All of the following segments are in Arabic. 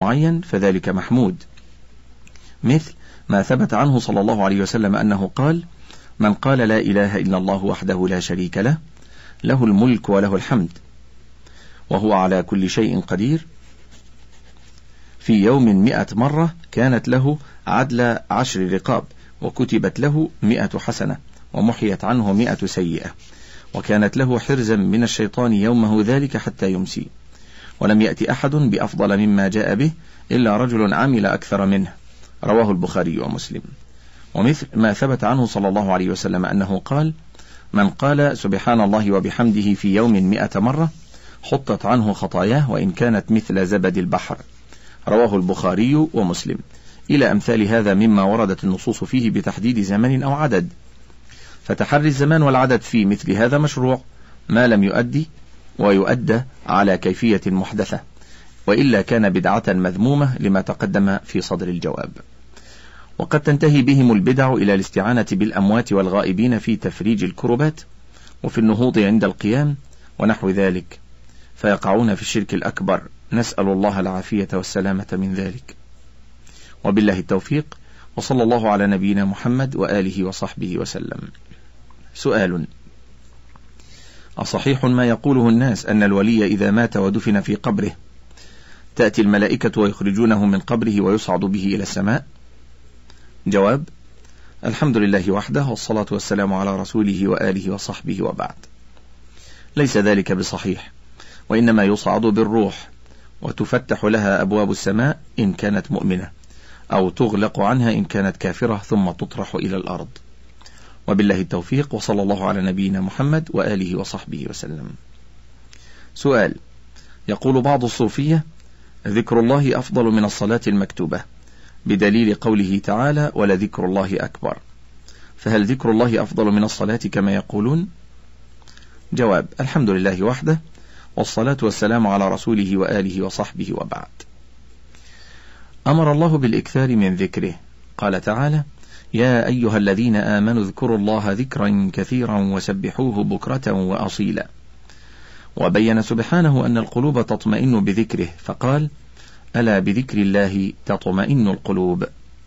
معين فذلك محمود، مثل ما ثبت عنه صلى الله عليه وسلم أنه قال: من قال لا إله إلا الله وحده لا شريك له، له الملك وله الحمد وهو على كل شيء قدير، في يوم 100 مرة كانت له عدل 10 رقاب، وكتبت له 100 حسنة، ومحيت عنه 100 سيئة، وكانت له حرزا من الشيطان يومه ذلك حتى يمسي، ولم يأتي أحد بأفضل مما جاء به إلا رجل عمل أكثر منه، رواه البخاري ومسلم. ومثل ما ثبت عنه صلى الله عليه وسلم أنه قال: من قال سبحان الله وبحمده في يوم 100 مرة حطت عنه خطاياه وإن كانت مثل زبد البحر، رواه البخاري ومسلم، إلى أمثال هذا مما وردت النصوص فيه بتحديد زمن أو عدد. فتحري الزمان والعدد في مثل هذا مشروع ما لم يؤدي ويؤدى على كيفية محدثة، وإلا كان بدعة مذمومة لما تقدم في صدر الجواب. وقد تنتهي بهم البدع إلى الاستعانة بالأموات والغائبين في تفريج الكربات وفي النهوض عند القيام ونحو ذلك، فيقعون في الشرك الأكبر، نسأل الله العافية والسلامة من ذلك. وبالله التوفيق، وصلى الله على نبينا محمد وآله وصحبه وسلم. سؤال: أصحيح ما يقوله الناس أن الولي إذا مات ودفن في قبره تأتي الملائكة ويخرجونه من قبره ويصعد به إلى السماء؟ جواب: الحمد لله وحده، والصلاة والسلام على رسوله وآله وصحبه، وبعد. ليس ذلك بصحيح، وإنما يصعد بالروح، وتفتح لها أبواب السماء إن كانت مؤمنة، أو تغلق عنها إن كانت كافرة، ثم تطرح إلى الأرض. وبالله التوفيق، وصلى الله على نبينا محمد وآله وصحبه وسلم. سؤال: يقول بعض الصوفية: ذكر الله أفضل من الصلاة المكتوبة، بدليل قوله تعالى: ولذكر الله أكبر، فهل ذكر الله أفضل من الصلاة كما يقولون؟ جواب: الحمد لله وحده، والصلاة والسلام على رسوله وآله وصحبه، وبعد. أمر الله بالإكثار من ذكره، قال تعالى: يا أيها الذين آمنوا اذكروا الله ذكرا كثيرا وسبحوه بكرة وأصيلا. وبين سبحانه أن القلوب تطمئن بذكره، فقال: ألا بذكر الله تطمئن القلوب.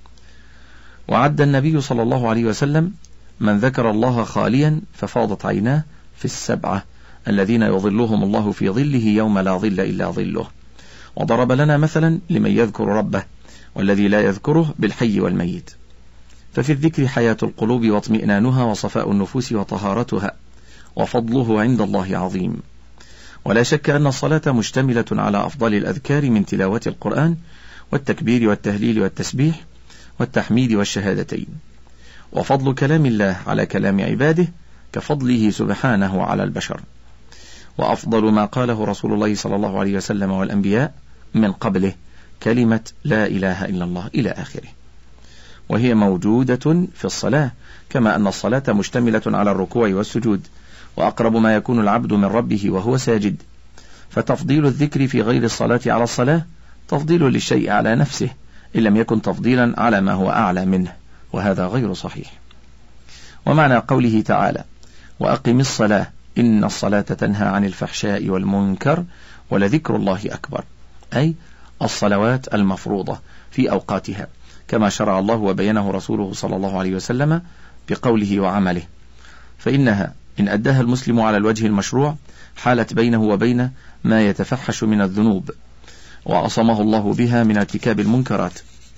وعد النبي صلى الله عليه وسلم من ذكر الله خاليا ففاضت عيناه في 7 الذين يظلهم الله في ظله يوم لا ظل إلا ظله. وضرب لنا مثلا لمن يذكر ربه والذي لا يذكره بالحي والميت. ففي الذكر حياة القلوب واطمئنانها وصفاء النفوس وطهارتها، وفضله عند الله عظيم. ولا شك أن الصلاة مشتملة على أفضل الأذكار من تلاوة القرآن والتكبير والتهليل والتسبيح والتحميد والشهادتين. وفضل كلام الله على كلام عباده كفضله سبحانه على البشر. وأفضل ما قاله رسول الله صلى الله عليه وسلم والأنبياء من قبله كلمة لا إله إلا الله إلى آخره، وهي موجودة في الصلاة، كما أن الصلاة مشتملة على الركوع والسجود، وأقرب ما يكون العبد من ربه وهو ساجد. فتفضيل الذكر في غير الصلاة على الصلاة تفضيل للشيء على نفسه، إن لم يكن تفضيلا على ما هو أعلى منه، وهذا غير صحيح. ومعنى قوله تعالى: وأقم الصلاة إن الصلاة تنهى عن الفحشاء والمنكر ولذكر الله أكبر، أي الصلوات المفروضة في أوقاتها، كما شرع الله وبينه رسوله صلى الله عليه وسلم بقوله وعمله، فإنها إن أداها المسلم على الوجه المشروع حالت بينه وبين ما يتفحش من الذنوب، وعصمه الله بها من ارتكاب المنكرات.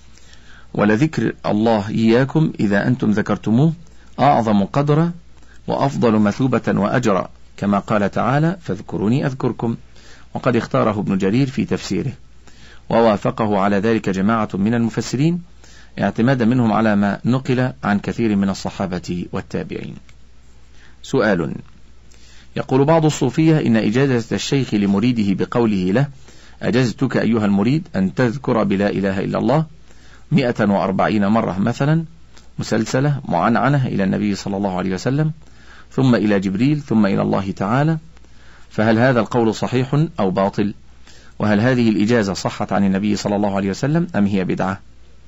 ولذكر الله إياكم إذا أنتم ذكرتموه أعظم قدرا وأفضل مثوبة وأجرا، كما قال تعالى: فاذكروني أذكركم. وقد اختاره ابن جرير في تفسيره، ووافقه على ذلك جماعة من المفسرين اعتمادا منهم على ما نقل عن كثير من الصحابة والتابعين. سؤال: يقول بعض الصوفية إن إجازة الشيخ لمريده بقوله له: أجزتك أيها المريد أن تذكر بلا إله إلا الله 140 مرة مثلا، مسلسلة معنعنة إلى النبي صلى الله عليه وسلم، ثم إلى جبريل، ثم إلى الله تعالى، فهل هذا القول صحيح أو باطل؟ وهل هذه الإجازة صحت عن النبي صلى الله عليه وسلم أم هي بدعة؟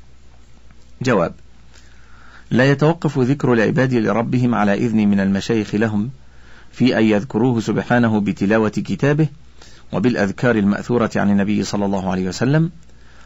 جواب: لا يتوقف ذكر العباد لربهم على إذن من المشايخ لهم في أن يذكروه سبحانه بتلاوة كتابه وبالأذكار المأثورة عن النبي صلى الله عليه وسلم،